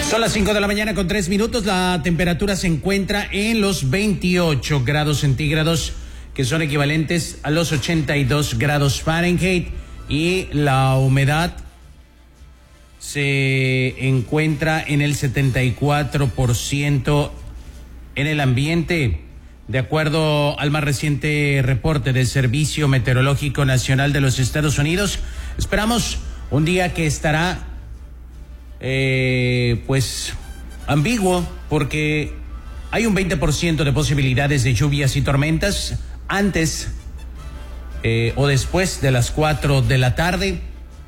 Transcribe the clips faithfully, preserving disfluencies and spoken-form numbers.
Son las cinco de la mañana con tres minutos. La temperatura se encuentra en los veintiocho grados centígrados, que son equivalentes a los ochenta y dos grados Fahrenheit. Y la humedad se encuentra en el setenta y cuatro por ciento en el ambiente. De acuerdo al más reciente reporte del Servicio Meteorológico Nacional de los Estados Unidos, esperamos un día que estará Eh, pues ambiguo, porque hay un veinte por ciento de posibilidades de lluvias y tormentas antes eh, o después de las cuatro de la tarde.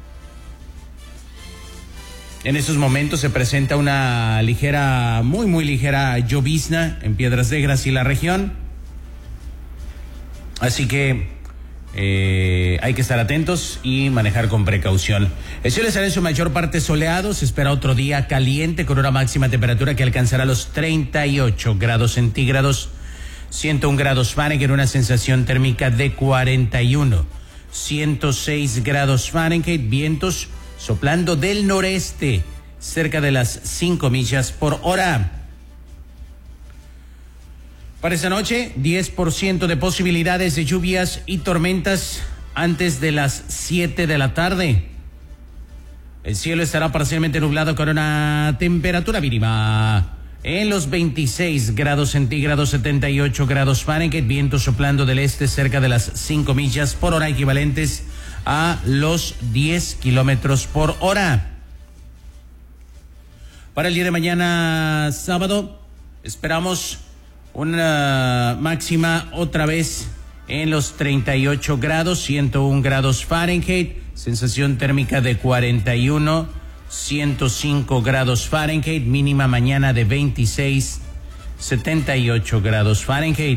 En estos momentos se presenta una ligera, muy muy ligera llovizna en Piedras Negras y la región, así que Eh, hay que estar atentos y manejar con precaución. El cielo estará en su mayor parte soleado. Se espera otro día caliente con una máxima temperatura que alcanzará los treinta y ocho grados centígrados, ciento un grados Fahrenheit, una sensación térmica de cuarenta y uno, ciento seis grados Fahrenheit, vientos soplando del noreste cerca de las cinco millas por hora. Para esta noche, diez por ciento de posibilidades de lluvias y tormentas antes de las siete de la tarde. El cielo estará parcialmente nublado con una temperatura mínima en los veintiséis grados centígrados, setenta y ocho grados Fahrenheit, viento soplando del este cerca de las cinco millas por hora, equivalentes a los diez kilómetros por hora. Para el día de mañana, sábado, esperamos una máxima otra vez en los treinta y ocho grados, ciento un grados Fahrenheit, sensación térmica de cuarenta y uno, ciento cinco grados Fahrenheit, mínima mañana de veintiséis, setenta y ocho grados Fahrenheit.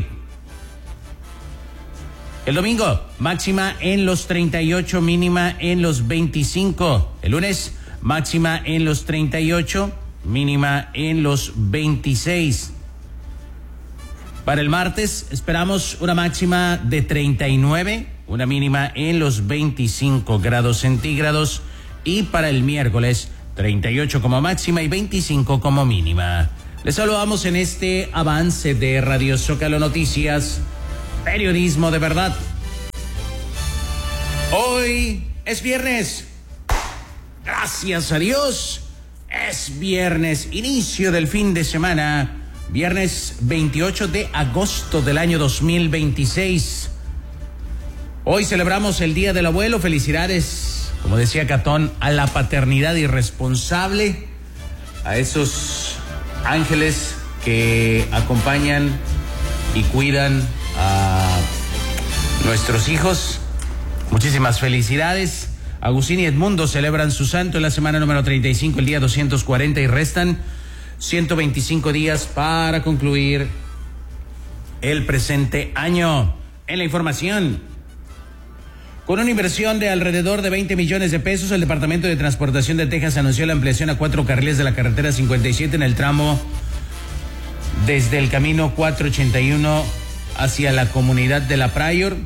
El domingo, máxima en los treinta y ocho, mínima en los veinticinco. El lunes, máxima en los treinta y ocho, mínima en los veintiséis. Para el martes esperamos una máxima de treinta y nueve, una mínima en los veinticinco grados centígrados, y para el miércoles treinta y ocho como máxima y veinticinco como mínima. Les saludamos en este avance de Radio Zócalo Noticias, periodismo de verdad. Hoy es viernes. Gracias a Dios, es viernes, inicio del fin de semana. Viernes veintiocho de agosto del año dos mil veintiséis. Hoy celebramos el Día del Abuelo. Felicidades, como decía Catón, a la paternidad irresponsable, a esos ángeles que acompañan y cuidan a nuestros hijos. Muchísimas felicidades. Agustín y Edmundo celebran su santo en la semana número treinta y cinco, el día doscientos cuarenta, y restan ciento veinticinco días para concluir el presente año. En la información, con una inversión de alrededor de veinte millones de pesos, el Departamento de Transportación de Texas anunció la ampliación a cuatro carriles de la carretera cincuenta y siete en el tramo desde el camino cuatrocientos ochenta y uno hacia la comunidad de La Pryor,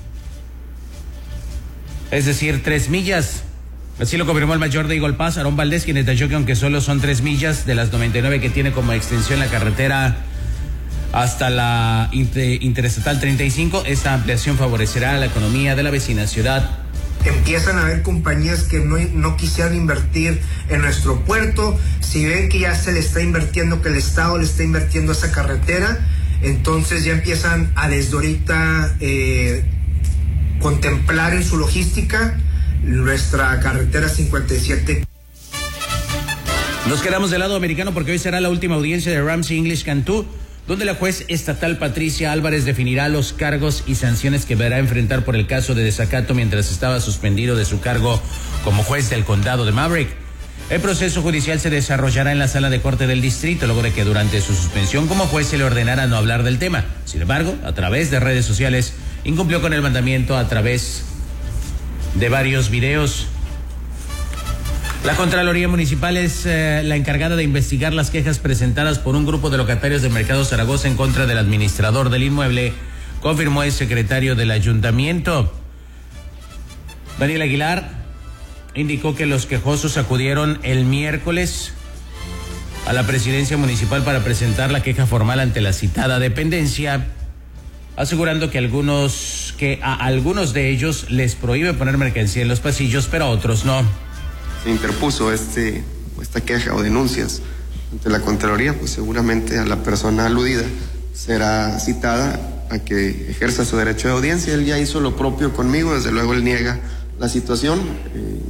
es decir, tres millas. Así lo confirmó el mayor de Eagle Pass, Aarón Valdés, quien detalló que aunque solo son tres millas de las noventa y nueve que tiene como extensión la carretera hasta la inter- Interestatal treinta y cinco, esta ampliación favorecerá a la economía de la vecina ciudad. Empiezan a haber compañías que no, no quisieran invertir en nuestro puerto. Si ven que ya se le está invirtiendo, que el Estado le está invirtiendo a esa carretera, entonces ya empiezan a desde ahorita eh, contemplar en su logística nuestra carretera cincuenta y siete. Nos quedamos del lado americano porque hoy será la última audiencia de Ramsey English Cantú, donde la juez estatal Patricia Álvarez definirá los cargos y sanciones que deberá enfrentar por el caso de desacato mientras estaba suspendido de su cargo como juez del condado de Maverick. El proceso judicial se desarrollará en la sala de corte del distrito, luego de que durante su suspensión como juez se le ordenara no hablar del tema. Sin embargo, a través de redes sociales, incumplió con el mandamiento a través de varios videos. La Contraloría Municipal es eh, la encargada de investigar las quejas presentadas por un grupo de locatarios del Mercado Zaragoza en contra del administrador del inmueble, confirmó el secretario del ayuntamiento. Daniel Aguilar indicó que los quejosos acudieron el miércoles a la presidencia municipal para presentar la queja formal ante la citada dependencia, asegurando que algunos que a algunos de ellos les prohíbe poner mercancía en los pasillos, pero a otros no. Se interpuso este, esta queja o denuncias ante la Contraloría, pues seguramente a la persona aludida será citada a que ejerza su derecho de audiencia. Él ya hizo lo propio conmigo, desde luego él niega la situación. Eh...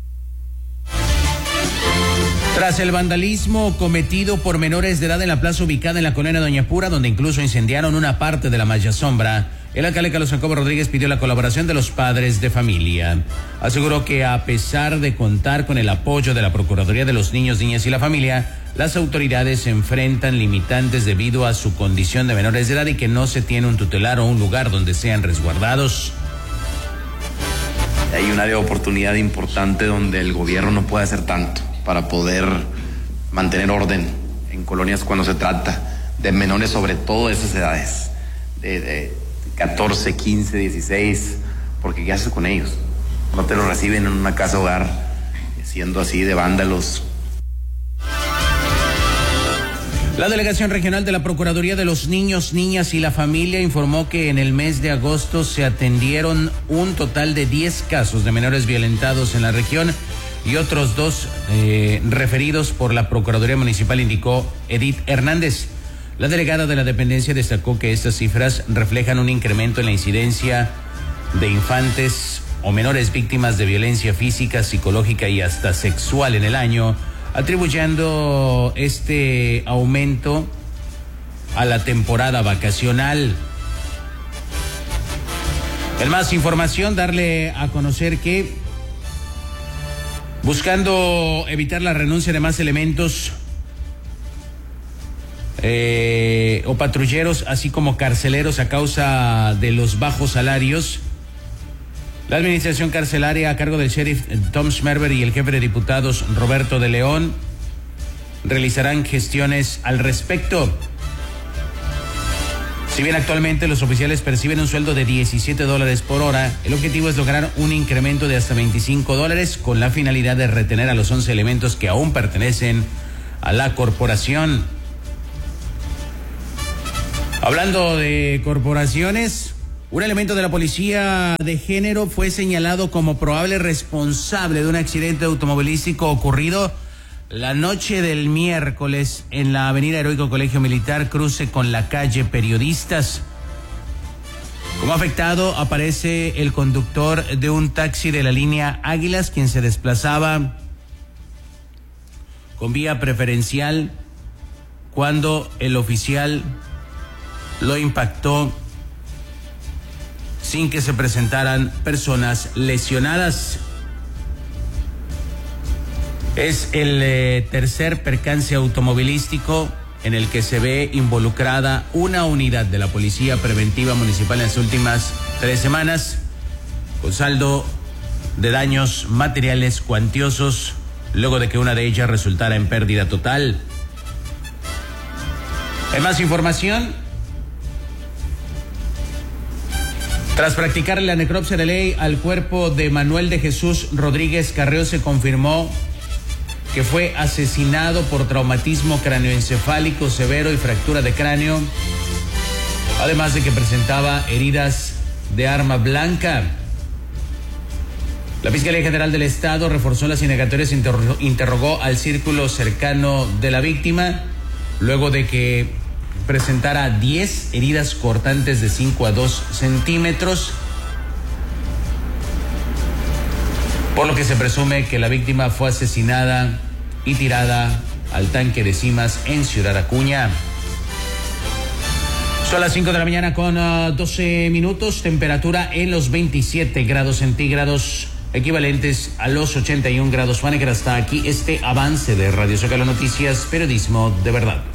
Tras el vandalismo cometido por menores de edad en la plaza ubicada en la colonia Doña Pura, donde incluso incendiaron una parte de la malla sombra, el alcalde Carlos Jacobo Rodríguez pidió la colaboración de los padres de familia. Aseguró que a pesar de contar con el apoyo de la Procuraduría de los Niños, Niñas y la Familia, las autoridades se enfrentan limitantes debido a su condición de menores de edad y que no se tiene un tutelar o un lugar donde sean resguardados. Hay una área de oportunidad importante donde el gobierno no puede hacer tanto para poder mantener orden en colonias cuando se trata de menores, sobre todo de esas edades, de, de catorce, quince, dieciséis, porque ¿qué haces con ellos? No te los reciben en una casa hogar siendo así de vándalos. La Delegación Regional de la Procuraduría de los Niños, Niñas y la Familia informó que en el mes de agosto se atendieron un total de diez casos de menores violentados en la región y otros dos eh, referidos por la Procuraduría Municipal, indicó Edith Hernández. La delegada de la dependencia destacó que estas cifras reflejan un incremento en la incidencia de infantes o menores víctimas de violencia física, psicológica y hasta sexual en el año, atribuyendo este aumento a la temporada vacacional. En más información, darle a conocer que, buscando evitar la renuncia de más elementos eh, o patrulleros, así como carceleros a causa de los bajos salarios, la administración carcelaria a cargo del sheriff Tom Schmerber y el jefe de diputados Roberto de León realizarán gestiones al respecto. Si bien actualmente los oficiales perciben un sueldo de diecisiete dólares por hora, el objetivo es lograr un incremento de hasta veinticinco dólares con la finalidad de retener a los once elementos que aún pertenecen a la corporación. Hablando de corporaciones, un elemento de la policía de género fue señalado como probable responsable de un accidente automovilístico ocurrido la noche del miércoles en la avenida Heroico Colegio Militar, cruce con la calle Periodistas. Como afectado aparece el conductor de un taxi de la línea Águilas, quien se desplazaba con vía preferencial cuando el oficial lo impactó sin que se presentaran personas lesionadas. Es el eh, tercer percance automovilístico en el que se ve involucrada una unidad de la Policía Preventiva Municipal en las últimas tres semanas, con saldo de daños materiales cuantiosos, luego de que una de ellas resultara en pérdida total. Hay más información. Tras practicar la necropsia de ley al cuerpo de Manuel de Jesús Rodríguez Carreo, se confirmó que fue asesinado por traumatismo cráneoencefálico severo y fractura de cráneo, además de que presentaba heridas de arma blanca. La Fiscalía General del Estado reforzó las indagatorias, interrogó, interrogó al círculo cercano de la víctima, luego de que presentara diez heridas cortantes de cinco a dos centímetros, por lo que se presume que la víctima fue asesinada y tirada al tanque de Cimas en Ciudad Acuña. Son las cinco de la mañana con uh, doce minutos, temperatura en los veintisiete grados centígrados, equivalentes a los ochenta y un grados Fahrenheit. Hasta aquí este avance de Radio Zócalo Noticias, periodismo de verdad.